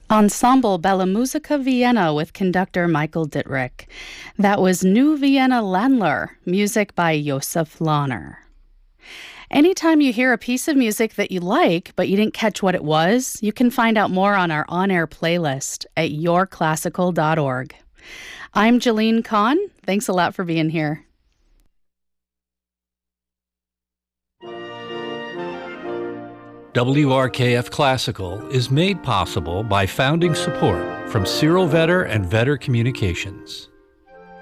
Ensemble Bella Musica Vienna with conductor Michael Dittrich. That was New Vienna Ländler, music by Josef Lahner. Anytime you hear a piece of music that you like, but you didn't catch what it was, you can find out more on our on-air playlist at yourclassical.org. I'm Jolene Kahn. Thanks a lot for being here. WRKF Classical is made possible by founding support from Cyril Vetter and Vetter Communications.